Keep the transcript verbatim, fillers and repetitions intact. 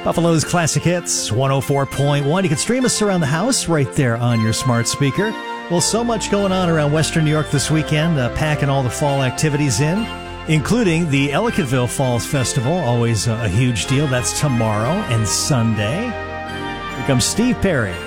Buffalo's Classic Hits, one oh four point one. You can stream us around the house right there on your smart speaker. Well, so much going on around Western New York this weekend, uh, packing all the fall activities in, including the Ellicottville Falls Festival, always a, a huge deal. That's tomorrow and Sunday. Here comes Steve Perry.